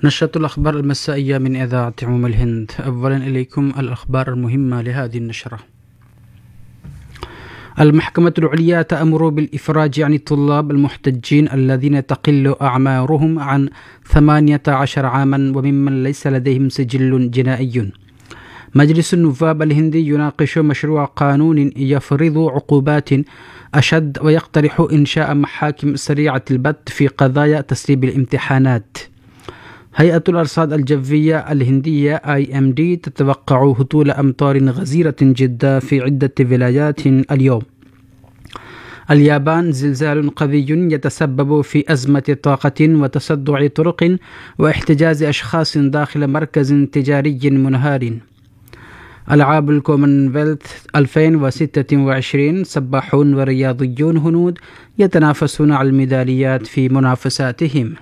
نشرة الأخبار المسائية من إذاعة عموم الهند. أولا إليكم الأخبار المهمة لهذه النشرة. المحكمة العليا تأمر بالإفراج عن الطلاب المحتجين الذين تقل أعمارهم عن 18 عاما وممن ليس لديهم سجل جنائي. مجلس النواب الهندي يناقش مشروع قانون يفرض عقوبات أشد ويقترح إنشاء محاكم سريعة البت في قضايا تسريب الامتحانات. هيئة الأرصاد الجوية الهندية IMD تتوقع هطول أمطار غزيرة جدا في عدة ولايات اليوم. اليابان زلزال قوي يتسبب في أزمة طاقة وتصدع طرق واحتجاز أشخاص داخل مركز تجاري منهار. ألعاب الكومنولث 2026 سباحون ورياضيون هنود يتنافسون على الميداليات في منافساتهم.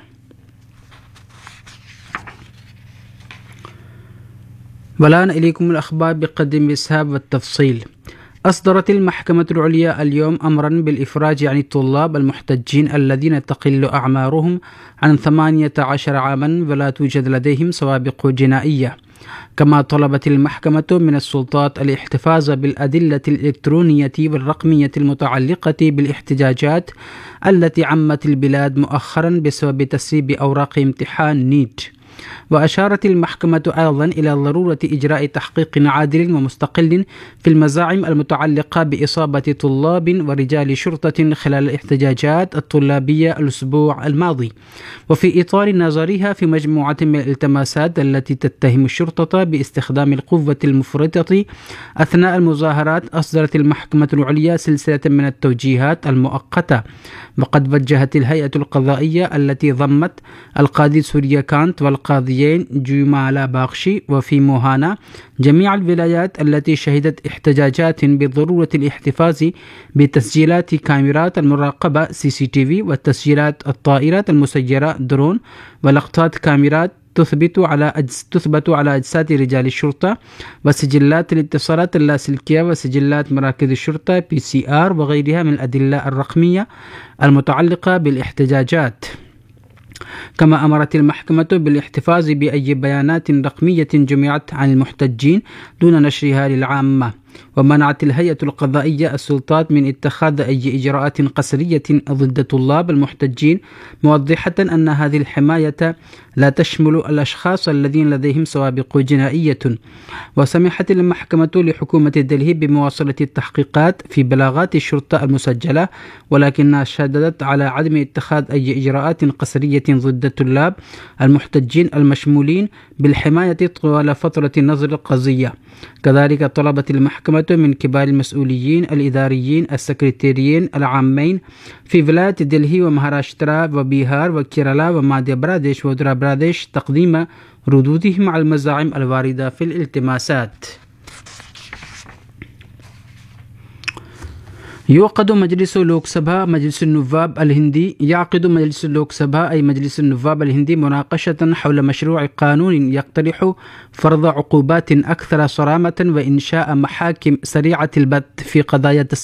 والآن إليكم الأخبار بقدم الإسهاب والتفصيل. أصدرت المحكمة العليا اليوم أمرا بالإفراج عن الطلاب المحتجين الذين تقل أعمارهم عن 18 عاما ولا توجد لديهم سوابق جنائية. كما طلبت المحكمة من السلطات الاحتفاظ بالأدلة الإلكترونية والرقمية المتعلقة بالاحتجاجات التي عمت البلاد مؤخرا بسبب تسريب أوراق امتحان نيت. وأشارت المحكمة أيضا إلى ضرورة إجراء تحقيق عادل ومستقل في المزاعم المتعلقة بإصابة طلاب ورجال شرطة خلال الاحتجاجات الطلابية الأسبوع الماضي. وفي إطار نظرها في مجموعة من الالتماسات التي تتهم الشرطة باستخدام القوة المفرطة أثناء المظاهرات، أصدرت المحكمة العليا سلسلة من التوجيهات المؤقتة. وقد وجهت الهيئة القضائية التي ضمت القاضي سورياكانت والقاضيين جمالا باغشي وفي موهانا جميع الولايات التي شهدت احتجاجات بضرورة الاحتفاظ بتسجيلات كاميرات المراقبة CCTV والتسجيلات الطائرات المسيرة درون ولقطات كاميرات تثبت على أجساد رجال الشرطة وسجلات الاتصالات اللاسلكية وسجلات مراكز الشرطة PCR وغيرها من الأدلة الرقمية المتعلقة بالاحتجاجات. كما أمرت المحكمة بالاحتفاظ بأي بيانات رقمية جمعت عن المحتجين دون نشرها للعامة. ومنعت الهيئة القضائية السلطات من اتخاذ أي إجراءات قسرية ضد طلاب المحتجين، موضحة أن هذه الحماية لا تشمل الأشخاص الذين لديهم سوابق جنائية. وسمحت المحكمة لحكومة دلهي بمواصلة التحقيقات في بلاغات الشرطة المسجلة، ولكنها شددت على عدم اتخاذ أي إجراءات قسرية ضد الطلاب المحتجين المشمولين بالحماية طوال فترة نظر القضية. كذلك طلبت المحكمة من كبار المسؤولين الإداريين السكرتيريين العامين في ولاية دلهي ومهاراشترا وبيهار وكيرالا وماديا براديش ودرا براديش تقديم ردودهم على المزاعم الواردة في الالتماسات. يعقد مجلس النواب الهندي أي مجلس النواب الهندي مناقشة حول مشروع قانون يقترح فرض عقوبات أكثر صرامة وإنشاء محاكم سريعة البت في قضايا